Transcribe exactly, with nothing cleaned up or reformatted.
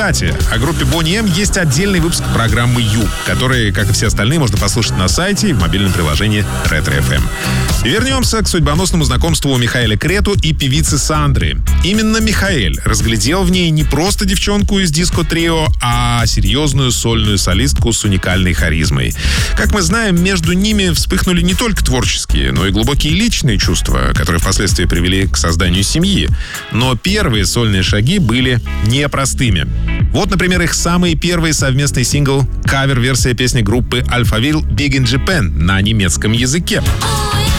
Кстати, о группе Boney M есть отдельный выпуск программы «Ю», который, как и все остальные, можно послушать на сайте и в мобильном приложении Ретро эф эм. И вернемся к судьбоносному знакомству Михаэля Крету и певицы Сандры. Именно Михаэль разглядел в ней не просто девчонку из диско-трио, а серьезную сольную солистку с уникальной харизмой. Как мы знаем, между ними вспыхнули не только творческие, но и глубокие личные чувства, которые впоследствии привели к созданию семьи. Но первые сольные шаги были непростыми. Вот, например, их самый первый совместный сингл — кавер-версия песни группы Alphaville «Big in Japan» на немецком языке.